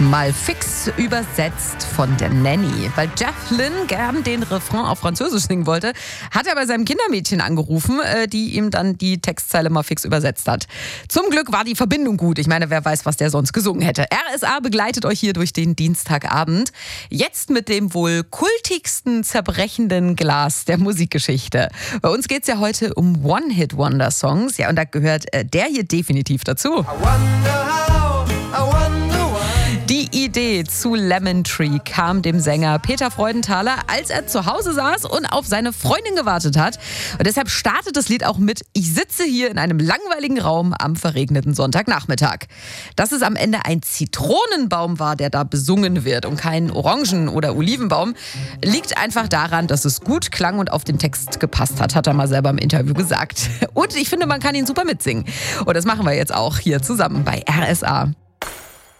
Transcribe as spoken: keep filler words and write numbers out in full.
Mal fix übersetzt von der Nanny. Weil Jeff Lynne gern den Refrain auf Französisch singen wollte, hat er bei seinem Kindermädchen angerufen, die ihm dann die Textzeile mal fix übersetzt hat. Zum Glück war die Verbindung gut. Ich meine, wer weiß, was der sonst gesungen hätte. R S A begleitet euch hier durch den Dienstagabend. Jetzt mit dem wohl kultigsten zerbrechenden Glas der Musikgeschichte. Bei uns geht es ja heute um One-Hit-Wonder-Songs. Ja, und da gehört der hier definitiv dazu. Die Idee zu Lemon Tree kam dem Sänger Peter Freudenthaler, als er zu Hause saß und auf seine Freundin gewartet hat. Und deshalb startet das Lied auch mit: Ich sitze hier in einem langweiligen Raum am verregneten Sonntagnachmittag. Dass es am Ende ein Zitronenbaum war, der da besungen wird und kein Orangen- oder Olivenbaum, liegt einfach daran, dass es gut klang und auf den Text gepasst hat, hat er mal selber im Interview gesagt. Und ich finde, man kann ihn super mitsingen. Und das machen wir jetzt auch hier zusammen bei R S A.